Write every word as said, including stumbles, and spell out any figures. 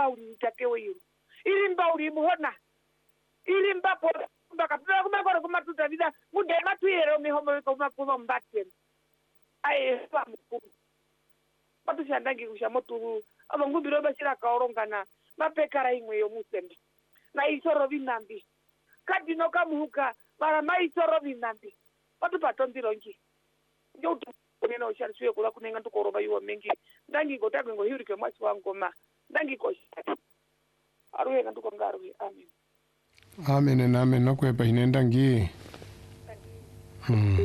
mbauli nitakewe yuru ili mbauli muhona ili mbapo mbaka kumekora kumatuta vida mude matuyero mihomo ko makuno mbaten ai famu patu shandangi kushamotu abangubiro bashira kaorongana mapekara imwe yo musembe na isoro binambi kadi no kamuka para mai isoro binambi patu patondirongi ndio kunena usharisiwe kula kunenga ndukoroba yuwa mengi ndangi ngotagwe ngo hiurike mwasi wangu ma ndangi ko aruye nduko ngaruye amen amen na amen no kwepa inenda ngi hmm